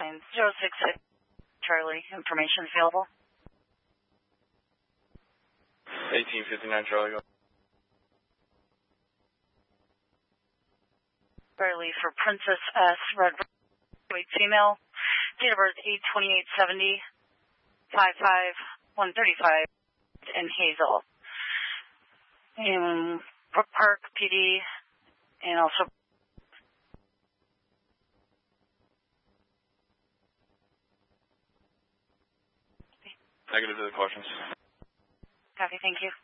966 Charlie. Information available. 1859 Charlie. Go. Charlie for Princess S. Red White female. Date of birth 8/28/70. 55135 in Hazel. In Brook Park PD and also Negative to the questions. copy, thank you.